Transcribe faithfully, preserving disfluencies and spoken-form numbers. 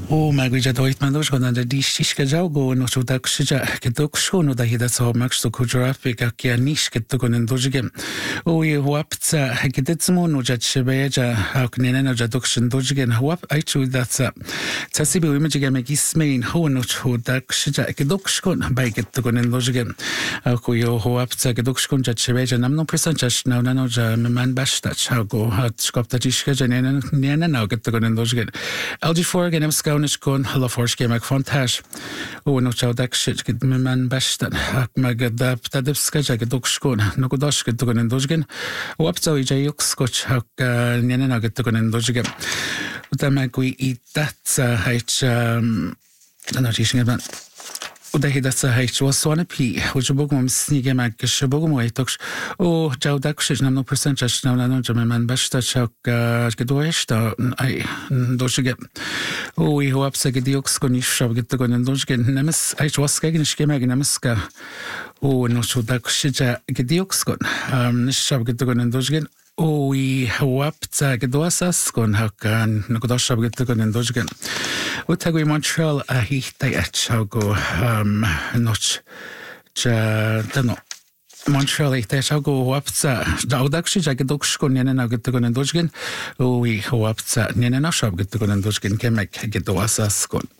O megvigye doit man dos gona de distis ke jaugo no so tak shija ke dok shono da hida so max to kujrafi ka ke nish ke to gonen dojige o ye wapta ke detsmo no jat shebeja haknene no jadok shin dojige na wap I chu that tasibi image me gismein ho no chu tak shija ke dok shkon bai ke to gonen dojige ko yo wapta ke dok shkon jat shebeja nam no percentage na no ja man bashta chago hat skopta diske jenen nene na ke to gonen dojige L G four again Scownish gon hala forske mag fantas o no chau dak shit gid me man bestan ak mag da da skaja gid dokskon no go dash gid gonen dojgen o apzo I j ux skoch hak nene na gid gonen dojgen da mag we eat that hach um no jishing man Og det hida sa heit was sånne pi, og jo bogum snige meg ikke bogum og etoks, og jau dakshis nam no percentage nam no jam man besta chak gedoeshta ai doshige. O I ho apsa gedioks kon ishab git gon doshge nemes heit was gegen skemag nemeska. O no so dakshija gedioks kon. Um nishab git gon doshge. O I ho apsa gedoasas kon hakan no godashab git gon doshge. Utagui Montreal a hita chago um noch cha dano Montreal hita chago wapsa daudakshi ja gedokshko nene na getogon dojgen o I ho wapsa nene na shab getogon dojgen kemek gedowasas kon